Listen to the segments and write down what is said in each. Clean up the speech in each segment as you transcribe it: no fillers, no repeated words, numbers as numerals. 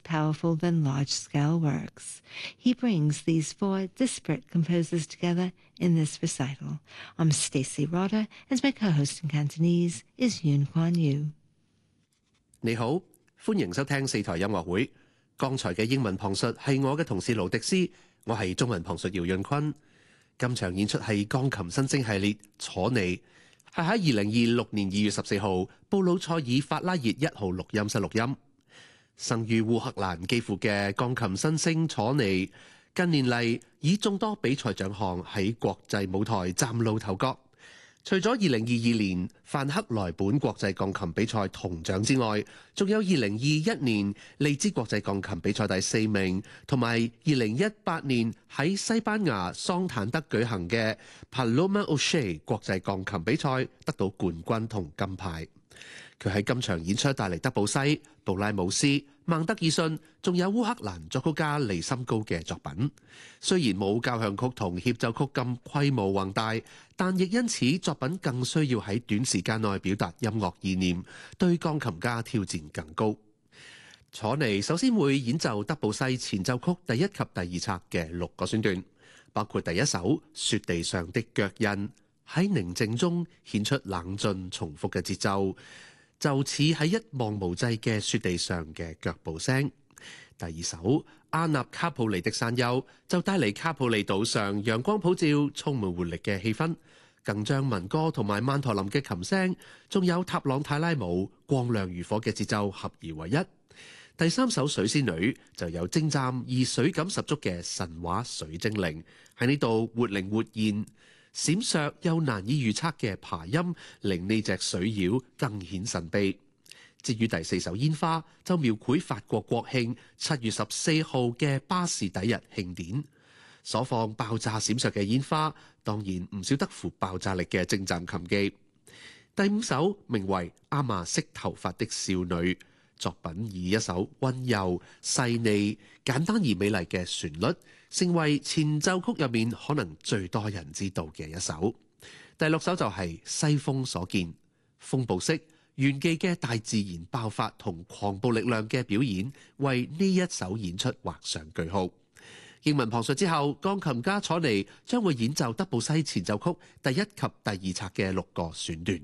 powerful than large-scale works. He brings these four disparate composers together in this recital. I'm Stacey Rotter, and my co-host in Cantonese is Yun Kuan Yu. 你好，歡迎收聽四台音樂會。剛才嘅英文旁述係我嘅同事盧迪斯，我係中文旁述姚潤坤。今場演出係鋼琴新星系列《楚尼》，係喺2026年2月14號布魯塞爾法拉熱1號錄音室錄音。生於烏克蘭基輔嘅鋼琴新星楚尼，近年嚟以眾多比賽獎項喺國際舞台嶄露頭角。除咗2022年范克萊本國際鋼琴比賽銅獎之外，仲有2021年利茲國際鋼琴比賽第4名，同埋2018年喺西班牙桑坦德舉行嘅 Paloma O'Shea 國際鋼琴比賽得到冠軍同金牌。佢喺今場演出帶嚟德布西、杜拉姆斯、孟德爾遜，仲有烏克蘭作曲家尼森高嘅作品。雖然冇交響曲同協奏曲咁規模宏大，但亦因此作品更需要喺短時間內表達音樂意念，對鋼琴家挑戰更高。楚尼首先會演奏德布西前奏曲第1及第2冊嘅6個選段，包括第1首雪地上的腳印，喺寧靜中顯出冷峻重複嘅節奏，就似喺一望無際嘅雪地上嘅腳步聲。第2首阿納卡普尼的山丘就帶嚟卡普尼島上陽光普照、充滿活力嘅氣氛，更將民歌同埋曼陀林嘅琴聲，仲有塔朗泰拉舞光亮如火嘅節奏合而為一。第3首水仙女就有精湛而水感十足嘅神話水精靈，喺呢度活靈活現，閃爍又難以預測嘅爬音，令呢隻水妖更顯神秘。至於第4首煙花，就描繪法國國慶7月14號嘅巴士底日慶典，所放爆炸閃爍嘅煙花，當然唔少得乎爆炸力嘅精湛琴技。第5首名為阿瑪色頭髮的少女，作品以一首溫柔細膩、簡單而美麗嘅旋律，成為前奏曲入面可能最多人知道嘅一首。第6首就係西風所見，風暴式炫技嘅大自然爆發同狂暴力量嘅表演，為呢一首演出畫上句號。英文旁述之後，鋼琴家楚尼將會演奏德布西前奏曲第1及第2冊嘅6個選段。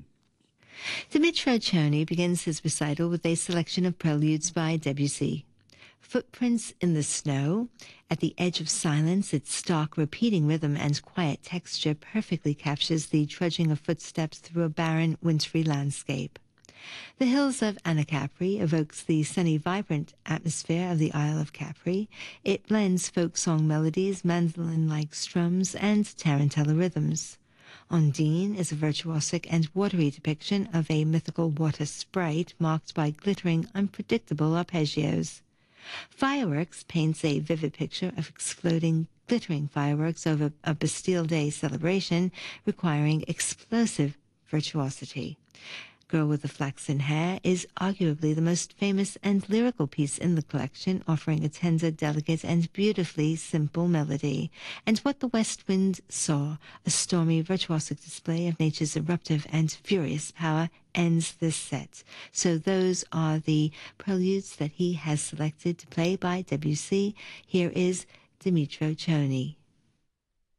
Dmytro Chernyi begins his recital with a selection of preludes by Debussy. Footprints in the snow. At the edge of silence, its stark, repeating rhythm and quiet texture perfectly captures the trudging of footsteps through a barren, wintry landscape. The hills of Anacapri evokes the sunny, vibrant atmosphere of the Isle of Capri. It blends folk song melodies, mandolin-like strums, and tarantella rhythms. Ondine is a virtuosic and watery depiction of a mythical water sprite marked by glittering, unpredictable arpeggios. Fireworks paints a vivid picture of exploding, glittering fireworks over a Bastille Day celebration, requiring explosive virtuosity. Girl with the Flaxen Hair is arguably the most famous and lyrical piece in the collection, offering a tender, delicate, and beautifully simple melody. And What the West Wind Saw, a stormy, virtuosic display of nature's eruptive and furious power, ends this set. So those are the preludes that he has selected to play by Debussy. Here is Dmytro Chernyi.